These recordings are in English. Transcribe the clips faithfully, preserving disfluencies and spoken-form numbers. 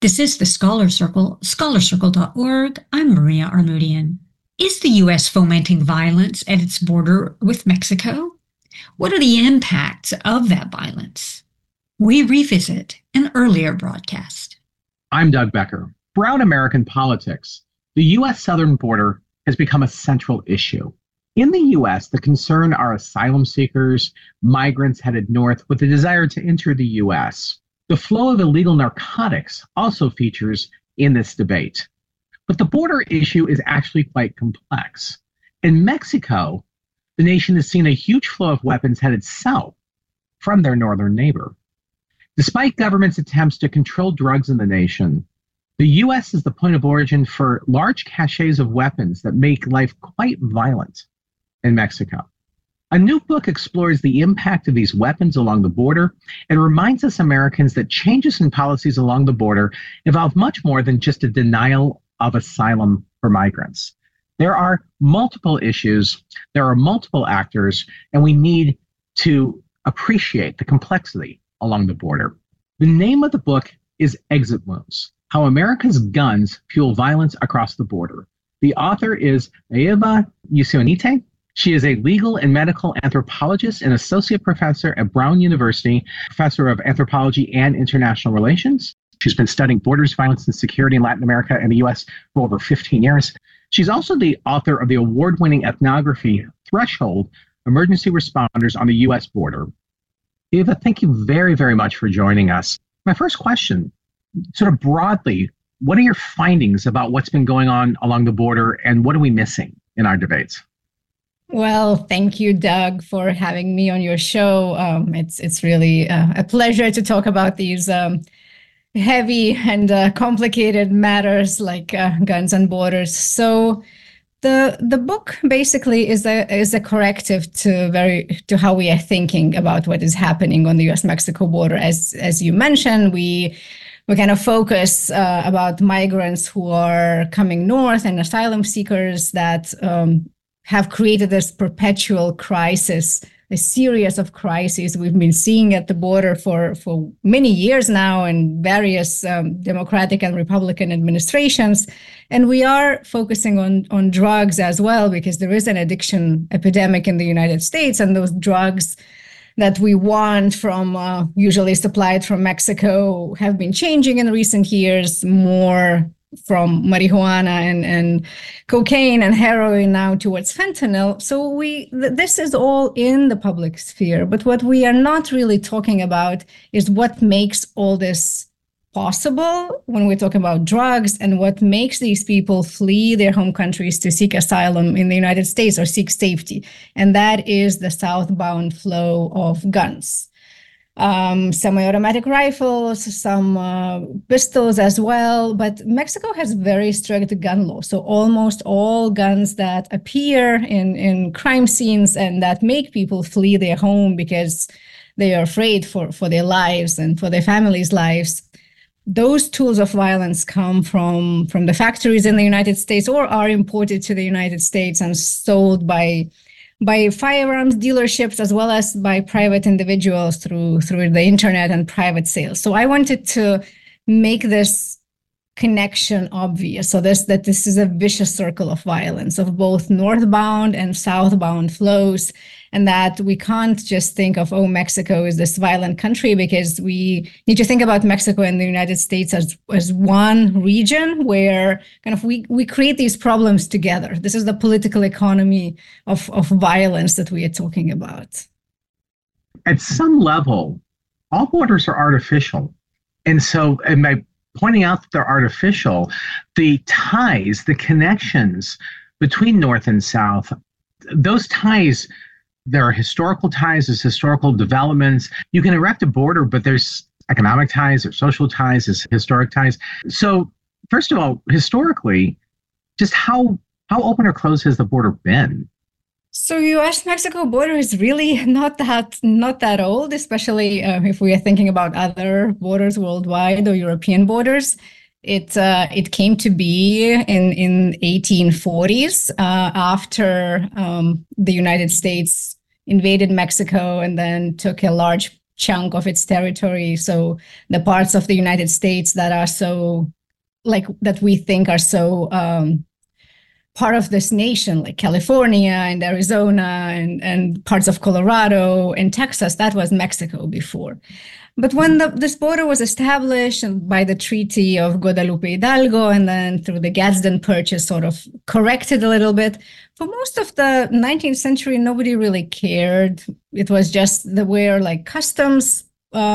This is the Scholar Circle, scholar circle dot org. I'm Maria Armoudian. Is the U S fomenting violence at its border with Mexico? What are the impacts of that violence? We revisit an earlier broadcast. I'm Doug Becker. Throughout American politics, the U S southern border has become a central issue. In the U S, the concern are asylum seekers, migrants headed north with a desire to enter the U S. The flow of illegal narcotics also features in this debate. But the border issue is actually quite complex. In Mexico, the nation has seen a huge flow of weapons headed south from their northern neighbor. Despite government's attempts to control drugs in the nation, the U S is the point of origin for large caches of weapons that make life quite violent in Mexico. A new book explores the impact of these weapons along the border and reminds us Americans that changes in policies along the border involve much more than just a denial of asylum for migrants. There are multiple issues, there are multiple actors, and we need to appreciate the complexity along the border. The name of the book is Exit Wounds: How America's Guns Fuel Violence Across the Border. The author is Eva Ucianite. She is a legal and medical anthropologist and associate professor at Brown University, professor of anthropology and international relations. She's been studying borders, violence, and security in Latin America and the U S for over fifteen years. She's also the author of the award-winning ethnography Threshold: Emergency Responders on the U S Border. Eva, thank you very, very much for joining us. My first question, sort of broadly, what are your findings about what's been going on along the border, and what are we missing in our debates? Well, thank you, Doug, for having me on your show. Um, it's it's really uh, a pleasure to talk about these um, heavy and uh, complicated matters like uh, guns and borders. So, the the book basically is a is a corrective to very to how we are thinking about what is happening on the U S Mexico border. As as you mentioned, we. We kind of focus uh, about migrants who are coming north and asylum seekers that um, have created this perpetual crisis, a series of crises we've been seeing at the border for, for many years now in various um, Democratic and Republican administrations. And we are focusing on, on drugs as well, because there is an addiction epidemic in the United States, and those drugs that we want from, uh, usually supplied from Mexico, have been changing in recent years, more from marijuana and, and cocaine and heroin now towards fentanyl. So we th- this is all in the public sphere. But what we are not really talking about is what makes all this possible when we talk about drugs, and what makes these people flee their home countries to seek asylum in the United States or seek safety. And that is the southbound flow of guns. Um, semi-automatic rifles, some uh, pistols as well. But Mexico has very strict gun laws. So almost all guns that appear in, in crime scenes and that make people flee their home because they are afraid for, for their lives and for their families' lives, those tools of violence come from, from the factories in the United States or are imported to the United States and sold by by firearms dealerships as well as by private individuals through through the internet and private sales. So I wanted to make this connection obvious, so this that this is a vicious circle of violence of both northbound and southbound flows, and that we can't just think of, oh, Mexico is this violent country, because we need to think about Mexico and the United States as, as one region where kind of we, we create these problems together. This is the political economy of, of violence that we are talking about. At some level, all borders are artificial. And so, and by pointing out that they're artificial, the ties, the connections between North and South, those ties, there are historical ties, there's historical developments. You can erect a border, but there's economic ties, there's social ties, there's historic ties. So first of all, historically, just how how open or closed has the border been? So U S Mexico border is really not that not that old, especially uh, if we are thinking about other borders worldwide or European borders. It uh, it came to be in in eighteen forties uh, after um, the United States invaded Mexico and then took a large chunk of its territory. So the parts of the United States that are so, like, that we think are so um, part of this nation, like California and Arizona and, and parts of Colorado and Texas, that was Mexico before. But when the, this border was established by the Treaty of Guadalupe Hidalgo, and then through the Gadsden Purchase sort of corrected a little bit, for most of the nineteenth century, nobody really cared. It was just the where like customs,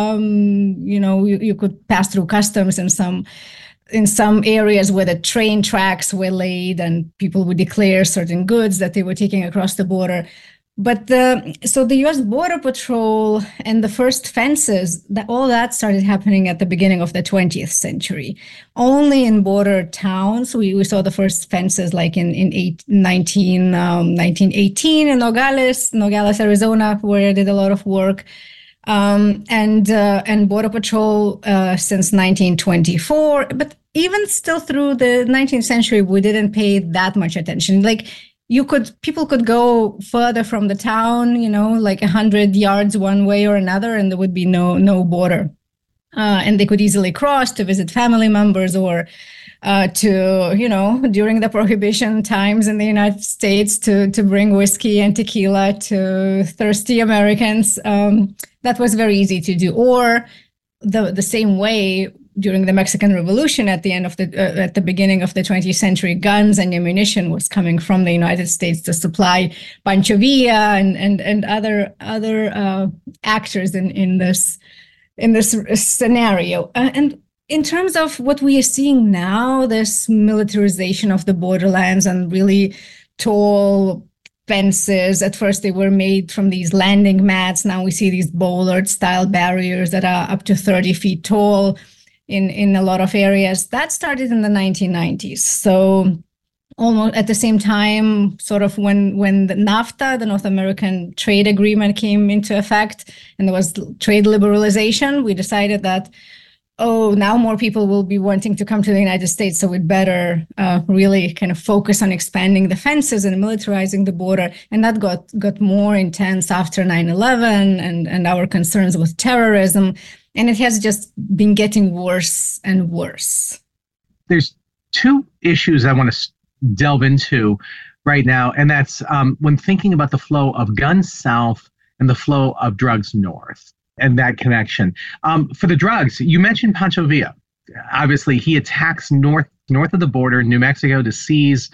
um, you know, you, you could pass through customs in some in some areas where the train tracks were laid and people would declare certain goods that they were taking across the border. But the, so the U S Border Patrol and the first fences, that all that started happening at the beginning of the twentieth century. Only in border towns, we, we saw the first fences like in, in eight, nineteen, um, nineteen eighteen in Nogales, Nogales, Arizona, where I did a lot of work. Um, and uh, and Border Patrol uh, since nineteen twenty-four. But even still through the nineteenth century, we didn't pay that much attention. Like, you could, people could go further from the town, you know, like a hundred yards one way or another, and there would be no no border. Uh, and they could easily cross to visit family members or uh, to, you know, during the Prohibition times in the United States, to to bring whiskey and tequila to thirsty Americans. Um, that was very easy to do. Or the the same way, during the Mexican Revolution at the end of the uh, at the beginning of the twentieth century, guns and ammunition was coming from the United States to supply Pancho Villa and and and other other uh, actors in in this in this scenario. Uh, and in terms of what we are seeing now, this militarization of the borderlands and really tall fences. At first, they were made from these landing mats. Now we see these bollard-style barriers that are up to thirty feet tall in, in a lot of areas. That started in the nineteen nineties. So almost at the same time, sort of when, when the NAFTA, the North American Trade Agreement, came into effect, and there was trade liberalization, we decided that, oh, now more people will be wanting to come to the United States, so we'd better uh, really kind of focus on expanding the fences and militarizing the border. And that got got more intense after nine eleven and, and our concerns with terrorism. And it has just been getting worse and worse. There's two issues I want to delve into right now, and that's um, when thinking about the flow of guns south and the flow of drugs north, and that connection. Um, for the drugs, you mentioned Pancho Villa. Obviously, he attacks north north of the border, New Mexico, to seize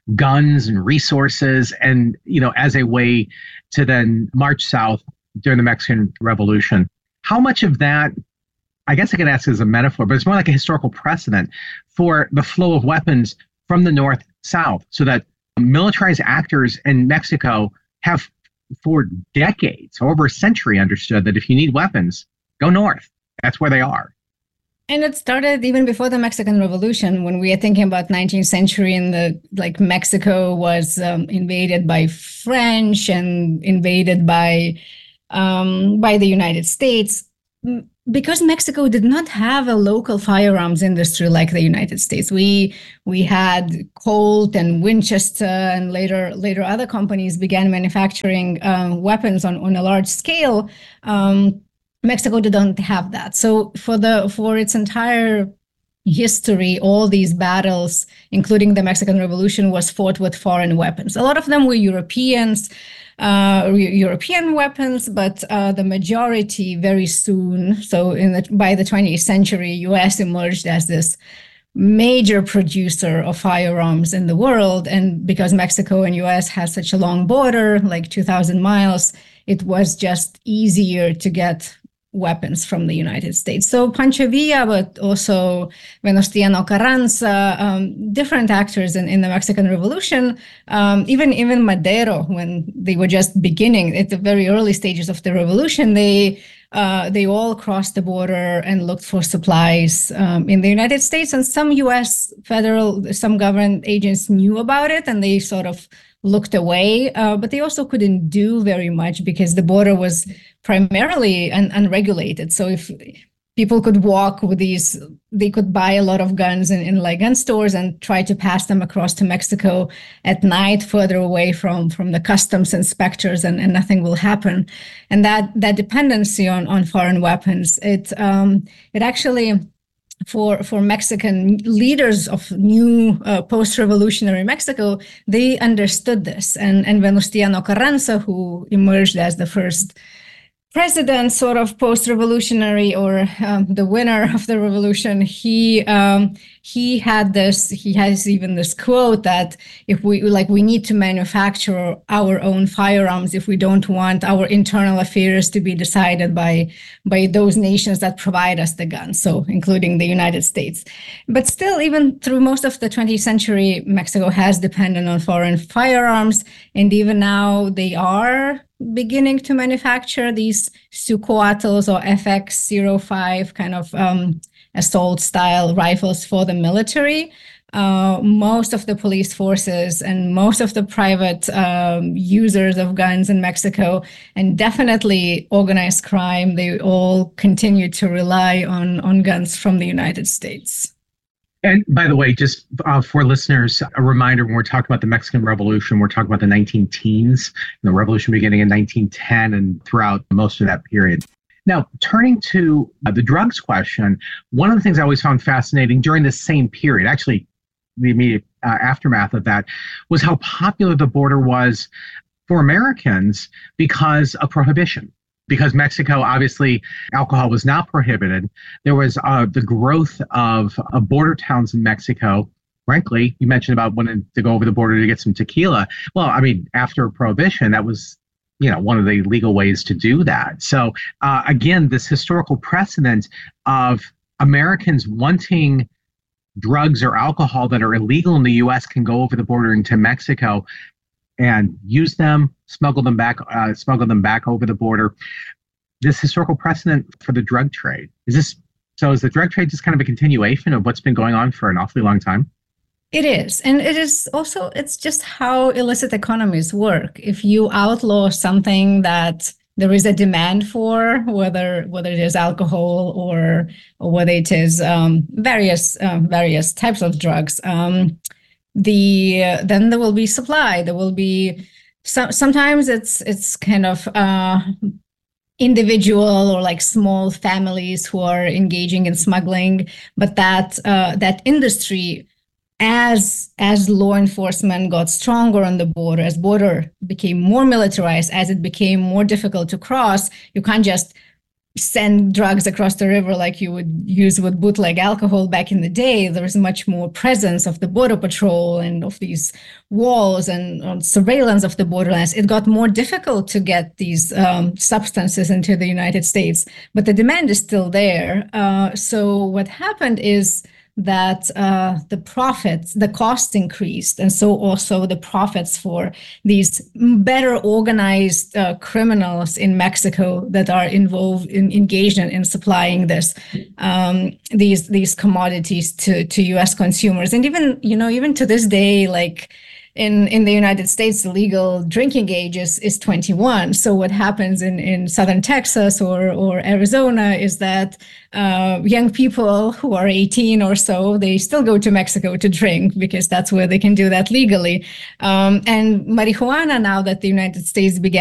guns and resources, and you know, as a way to then march south during the Mexican Revolution. How much of that, I guess I could ask as a metaphor, but it's more like a historical precedent for the flow of weapons from the north south, so that militarized actors in Mexico have for decades, over a century, understood that if you need weapons, go north. That's where they are. And it started even before the Mexican Revolution, when we are thinking about nineteenth century, and the like Mexico was um, invaded by French and invaded by um, by the United States. Because Mexico did not have a local firearms industry like the United States. We we had Colt and Winchester, and later later other companies began manufacturing um, weapons on, on a large scale. Um, Mexico didn't have that. So for the for its entire history, all these battles, including the Mexican Revolution, was fought with foreign weapons. A lot of them were Europeans. Uh, European weapons, but uh, the majority very soon. So in the, by the twentieth century, U S emerged as this major producer of firearms in the world. And because Mexico and U S has such a long border, like two thousand miles, it was just easier to get weapons from the United States. So Pancho Villa, but also Venustiano Carranza, um, different actors in, in the Mexican Revolution, um, even, even Madero, when they were just beginning at the very early stages of the revolution, they uh, they all crossed the border and looked for supplies um, in the United States. And some U S federal, some government agents knew about it, and they sort of looked away, uh, but they also couldn't do very much because the border was primarily un- unregulated. So if people could walk with these, they could buy a lot of guns in, in like gun stores and try to pass them across to Mexico at night, further away from, from the customs inspectors, and, and nothing will happen. And that, that dependency on, on foreign weapons, it, um, it actually, for, for Mexican leaders of new uh, post-revolutionary Mexico, they understood this. And, and Venustiano Carranza, who emerged as the first president, sort of post-revolutionary, or um, the winner of the revolution, he um, he had this. He has even this quote that if we like, we need to manufacture our own firearms if we don't want our internal affairs to be decided by by those nations that provide us the guns, so including the United States. But still, even through most of the twentieth century, Mexico has depended on foreign firearms, and even now they are beginning to manufacture these Sucoatls or F X zero five kind of um, assault style rifles for the military. Uh, most of the police forces and most of the private um, users of guns in Mexico, and definitely organized crime, they all continue to rely on, on guns from the United States. And by the way, just uh, for listeners, a reminder, when we're talking about the Mexican Revolution, we're talking about the nineteen teens, the revolution beginning in nineteen ten and throughout most of that period. Now, turning to uh, the drugs question, one of the things I always found fascinating during this same period, actually the immediate uh, aftermath of that, was how popular the border was for Americans because of prohibition. Because Mexico, obviously, alcohol was not prohibited. There was uh, the growth of, of border towns in Mexico. Frankly, you mentioned about wanting to go over the border to get some tequila. Well, I mean, after Prohibition, that was, you know, one of the legal ways to do that. So uh, again, this historical precedent of Americans wanting drugs or alcohol that are illegal in the U S can go over the border into Mexico and use them, smuggle them back, uh, smuggle them back over the border. This historical precedent for the drug trade, is this, so is the drug trade just kind of a continuation of what's been going on for an awfully long time? It is. And it is also, it's just how illicit economies work. If you outlaw something that there is a demand for, whether whether it is alcohol or, or whether it is um, various um, various types of drugs, um, the uh, then there will be supply. There will be some, sometimes it's it's kind of uh, individual or like small families who are engaging in smuggling, but that uh, that industry, as as law enforcement got stronger on the border, as border became more militarized, as it became more difficult to cross, you can't just send drugs across the river like you would use with bootleg alcohol back in the day. There was much more presence of the border patrol and of these walls and uh, surveillance of the borderlands. It got more difficult to get these um, substances into the United States, but the demand is still there. Uh, so what happened is that uh, the profits, the cost increased, and so also the profits for these better organized uh, criminals in Mexico that are involved in engaged in, in supplying this um, these these commodities to to U S consumers. And even you know even to this day, like in in the United States, the legal drinking age is, is twenty-one. So what happens in, in southern Texas or or Arizona is that uh, young people who are eighteen or so, they still go to Mexico to drink because that's where they can do that legally. Um, and marijuana, now that the United States began